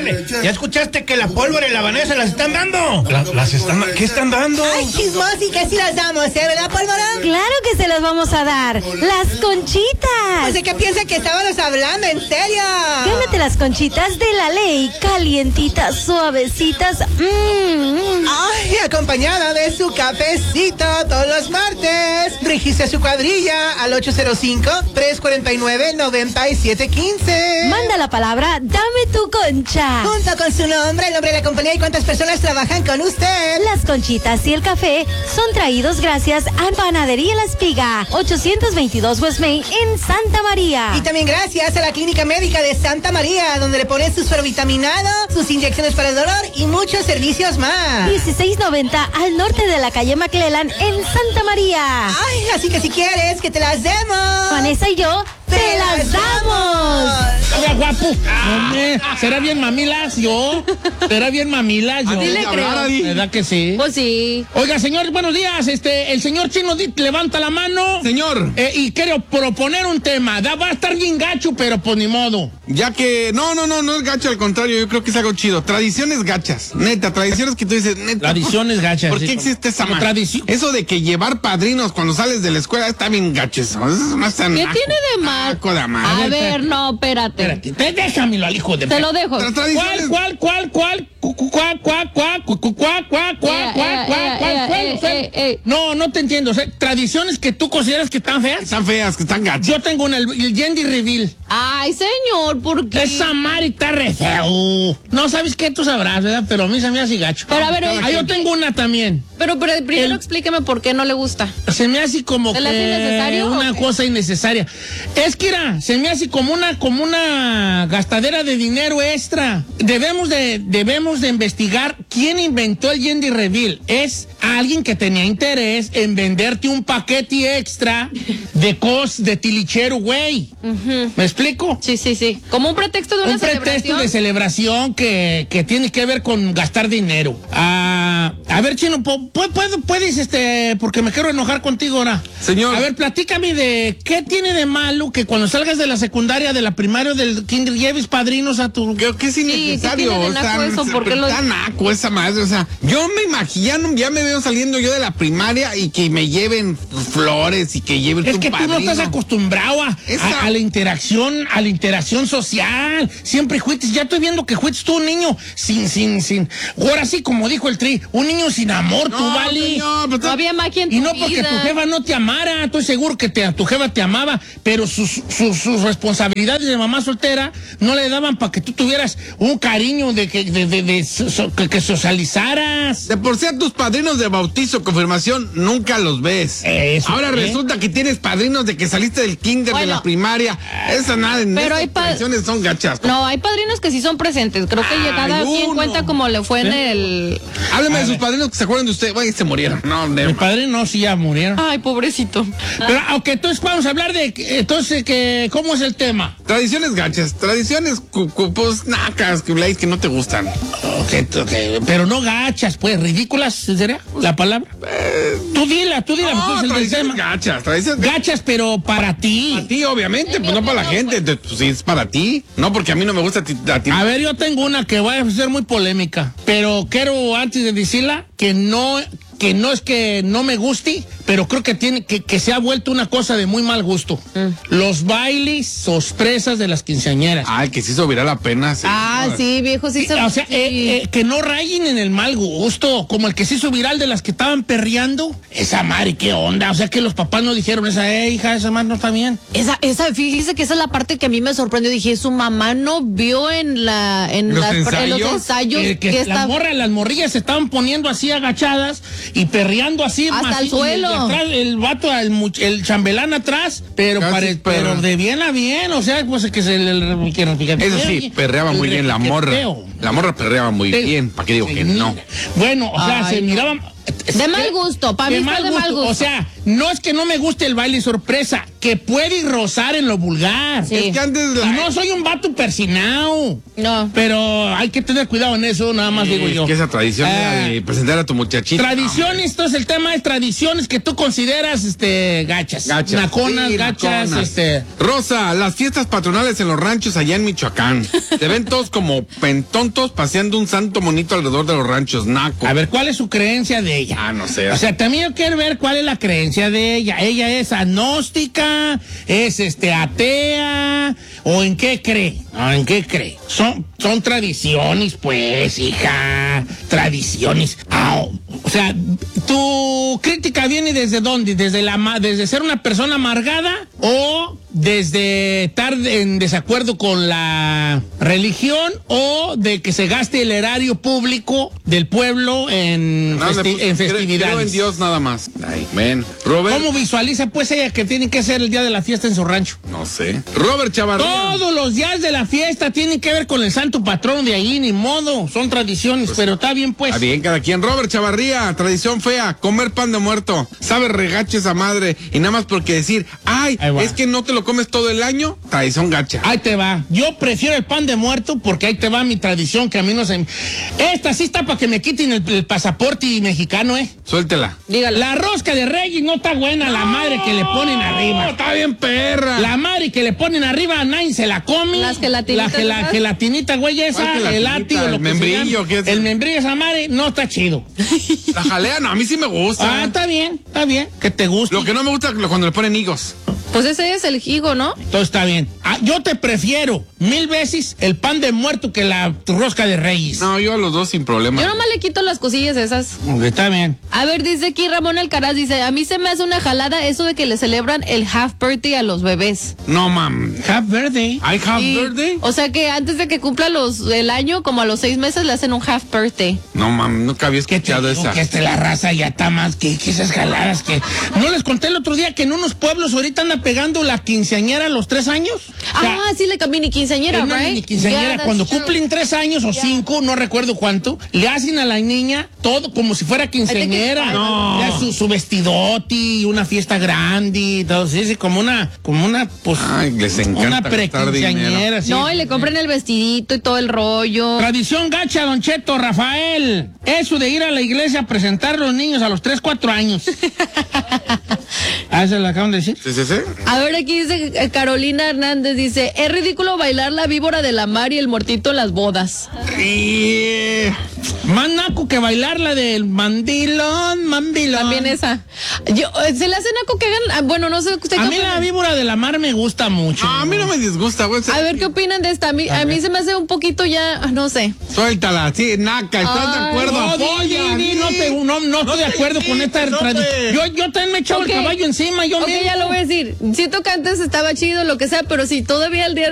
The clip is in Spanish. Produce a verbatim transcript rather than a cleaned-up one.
órale. ¿Ya escuchaste que la pólvora y la Vanessa las están dando? La, las están, ¿qué están dando? Ay, chismosi, que sí las damos, ¿eh? ¿Verdad, pólvora? Claro que se las vamos a dar. Las conchitas. Pues de qué piensa que estábamos hablando, en serio. Gánate las conchitas de la ley. Calientitas, suavecitas. Mmm. Ay, acompañada de su cafecito todos los martes. Registre su cuadrilla al ocho cero cinco, tres cuatro nueve, nueve siete uno cinco. Manda la palabra, dame tu concha. Junto con su nombre, el nombre de la compañía y cuántas personas trabajan con usted. Las conchitas y el café son traídos gracias a Panadería La Espiga, ochocientos veintidós West Main en Santa María. Y también gracias a la Clínica Médica de Santa María, donde le ponen su suero vitaminado, sus inyecciones para el dolor y muchos servicios más. dieciséis noventa al norte de la calle McClellan en Santa María. Ay, así que si quieres que te las demos, Vanessa y yo te las damos. Oiga, guapo. Hombre, ¿será bien mamilas yo? ¿Será bien mamilas yo? Dile creo. ¿Verdad que sí? Pues sí. Oiga, señor, buenos días. Este, el señor Chino levanta la mano. Señor. Eh, y quiero proponer un tema. Da, va a estar bien gacho, pero pues ni modo. Ya que, no, no, no, no es gacho, al contrario, yo creo que es algo chido. Tradiciones gachas, neta, tradiciones que tú dices, neta. Tradiciones gachas. ¿Por sí, qué como, existe esa madre? tradición? Eso de que llevar padrinos cuando sales de la escuela está bien gacho eso. Eso no está ¿Qué naco. tiene de mal? Naco de A madre. ver, no, espérate. Espérate, te- déjamelo al hijo de... Te lo dejo. Tra- ¿Cuál, tradiciones- cuál, cuál, cuál? Cu- cu- cuá, cuá, cuá, cu- cu- cuá, cuá, cuá, Eh, cuá, eh, cuá, eh, cuá, eh, suelo, eh, suelo. eh, eh. No, no te entiendo. O sea, tradiciones que tú consideras que están feas. Están feas, que están gachas. Yo tengo una, el, el Yendi Reveal. Ay, señor, ¿por qué? Esa madre está re feo. No sabes qué tú sabrás, ¿verdad? Pero a mí se me hace gacho. Pero a ver, Ah, yo tengo una también. Pero, pero primero El- explíqueme por qué no le gusta. Se me hace como ¿Se le hace que innecesario o una qué? cosa innecesaria. Es que era, se me hace como una, como una gastadera de dinero extra. Debemos de, debemos de investigar quién inventó el Yendi Reveal. Es alguien que tenía interés en venderte un paquete extra de cos de tilichero, güey. ¿Me explico? Sí, sí, sí. Como un pretexto de una Un pretexto celebración. de celebración que, que tiene que ver con gastar dinero. Ah, a ver, Chino, ¿pu- pu- puedo- puedes, este, porque me quiero enojar contigo ahora. Señor. A ver, platícame de qué tiene de malo que cuando salgas de la secundaria, de la primaria, del kinder, lleves padrinos a tu... Creo que es innecesario. ¿qué tiene de naco Está- eso? ¿Por qué lo- está naco esa madre. O sea, yo me imagino, ya me veo saliendo yo de la primaria y que me lleven flores y que lleven Es tu que tú no padrino. estás acostumbrado a, Esa- a- a la interacción, a la interacción social. Siempre fuiste, ya estoy viendo que fuiste tú un niño sin, sin, sin. Ahora sí, como dijo el Tri, un niño sin amor, tú, No, Vali. señor, pero No había magia en tu Y no porque vida. tu jefa no te amara, estoy seguro que te, tu jefa te amaba, pero sus, sus, sus responsabilidades de mamá soltera no le daban para que tú tuvieras un cariño de que, de, de- de so- so- que, que socializaras. De por sí a tus padrinos de bautizo, confirmación, nunca los ves. Eso, Ahora ¿eh? resulta que tienes padrinos de que saliste del kinder, de Bueno. la primaria. Esa nada, en Pero esas hay pa- tradiciones son gachas. No, hay padrinos que sí son presentes. Creo que Ay, cada quien uno. cuenta como le fue en el... Hábleme de sus padrinos que se acuerdan de usted. Güey, se murieron. No, Mi de... padre no, sí ya murieron. Ay, pobrecito. Pero, aunque entonces vamos a hablar de, que- entonces, que, ¿cómo es el tema? Tradiciones gachas, tradiciones cu- cu- pues nacas, que Blaze, que no te gustan. Ok, ok, pero no gachas, pues, ridículas, ¿sería la palabra? tú dila, tú dila, No, pues, es el tradiciones tema. gachas, tradiciones gachas. Gachas, pero para ti. Para ti, obviamente, pues no para la gente. de- Pues sí, es para ti. No porque a mí no me gusta a ti. a ti. A ver, yo tengo una que va a ser muy polémica, pero quiero antes de decirla que no, que no es que no me guste, pero creo que tiene que, que se ha vuelto una cosa de muy mal gusto. Los bailes sorpresas de las quinceañeras. Ay, que sí subirá la pena. Sí. Ah, sí, viejo, sí se... O sea, sí. eh, eh, que no rayen en el mal gusto, como el que se hizo viral de las que estaban perreando. Esa madre, ¿qué onda? O sea, que los papás no dijeron, esa, eh, hija, esa madre no está bien. Esa, esa, fíjese que esa es la parte que a mí me sorprendió. Dije, su mamá no vio en la, en, ¿Los las- en los ensayos? ensayos Eh, que que las está... morras, las morrillas se estaban poniendo así agachadas y perreando así. Hasta macizo, el y suelo. de atrás, el vato, el, much- el chambelán atrás, pero, Casi, pare- pero, pero- de bien a bien, o sea, pues que se le... Que, que- Eso sí, perreaba muy bien la morra. La morra perreaba muy Sí. bien. ¿Para qué digo Sí. que no? Bueno, o sea, Ay, se no. miraban, De mal gusto, para mí de está mal de mal gusto. O sea, no es que no me guste el baile sorpresa, que puede rozar en lo vulgar. Sí. Es que antes la... Y no soy un vato persinao. No. Pero hay que tener cuidado en eso, nada más Sí, digo es yo. que esa tradición era Ah, de presentar a tu muchachita. Tradiciones, entonces el tema es tradiciones que tú consideras este gachas. Gachas. Naconas, Sí, gachas, naconas. este. Rosa, las fiestas patronales en los ranchos allá en Michoacán. Se ven todos como pentontos paseando un santo monito alrededor de los ranchos, naco. A ver, ¿cuál es su creencia de ella? Ah, no sé. O sea, también yo quiero ver cuál es la creencia de ella. ¿Ella es agnóstica? ¿Es este atea? ¿O en qué cree? ¿O en qué cree? Son, son tradiciones, pues, hija. Tradiciones. Ah, o sea, ¿tu crítica viene desde dónde? ¿Desde, la, ma- desde ser una persona amargada o desde estar en desacuerdo con la religión o de que se gaste el erario público del pueblo en, Nada, festi- pues, en creo- festividades? Creo en Dios nada más. Ay, ven. Robert. ¿Cómo visualiza pues ella que tiene que ser el día de la fiesta en su rancho? No sé. Robert Chavarría. Todos los días de la fiesta tienen que ver con el santo patrón de ahí, ni modo, son tradiciones, pero está bien pues. Está bien, cada quien. Robert Chavarría, tradición fea, comer pan de muerto. Sabe regacho esa madre. Y nada más porque decir, ay, Ahí va. es que no te lo comes todo el año, tradición gacha. Ahí te va. Yo prefiero el pan de muerto porque ahí te va mi tradición que a mí no se... Esta sí está para que me quiten el, el pasaporte mexicano, ¿eh? Suéltela. Dígale. La rosca de Reyes no está buena, la madre que le ponen arriba. Está bien, perra. La madre que le ponen arriba, nadie se la come. Las gelatinitas, La gela- ¿verdad? gelatinita, güey, esa, ¿Cuál gelatinita? el látigo, lo ¿El que se membrillo? llama. ¿Qué es? El membrillo, esa madre, no está chido. La jalea, no, a mí sí me gusta. Ah, está bien, está bien, que te guste. Lo que no me gusta es cuando le ponen higos. Pues ese es el higo, ¿no? Todo está bien. Ah, yo te prefiero mil veces el pan de muerto que la rosca de Reyes. No, yo a los dos sin problema. Yo nomás le quito las cosillas esas. Ok, está bien. A ver, dice aquí Ramón Alcaraz, dice, a mí se me hace una jalada eso de que le celebran el half birthday a los bebés. No, mam. Happy birthday. I have Y- birthday. O sea que antes de que cumpla los el año, como a los seis meses, le hacen un half birthday. No, mam, nunca había Que te escuchado digo esa. que este, la raza ya está más que, que esas jaladas que... ¿No les conté el otro día que en unos pueblos ahorita anda pegando la quinceañera a los tres años? O sea, Ah, sí, le mini quinceañera, es una right? mini quinceañera. Yeah, that's Cuando true. cumplen tres años o cinco, no recuerdo cuánto, le hacen a la niña todo como si fuera quinceañera. No. Ya su, su vestidoti, una fiesta grande, y todo, sí, sí, como una, como una, pues, Ay, les encanta una gastar dinero. prequinceañera. Sí. No, y le compran el vestidito y todo el rollo. Tradición gacha, Don Cheto, Rafael. Eso de ir a la iglesia a presentar a los niños a los tres, cuatro años. Ah, ¿se lo acaban de decir? Sí, sí, sí. A ver, aquí dice eh, Carolina Hernández, dice, es ridículo bailar la víbora de la mar y el muertito en las bodas. Y... Más naco que bailar la del mandilón, mandilón. También esa. Yo, eh, se le hace naco que hagan, ah, bueno, no sé usted A qué mí opina. la víbora de la mar me gusta mucho. No, a mí no me disgusta, güey. A ver, ¿qué opinan de esta? A mí, a mí se me hace un poquito ya, ah, no sé. Suéltala, sí, naca, ¿estás de Ay, acuerdo? No, di, Apoya, di, di, no, di. te- no, no estoy de acuerdo con esta no te- tradición. Yo, yo también me he echado Ok. el caballo encima, yo Ok, mismo. ya lo voy a decir. Siento que antes estaba chido, lo que sea, pero si todavía el día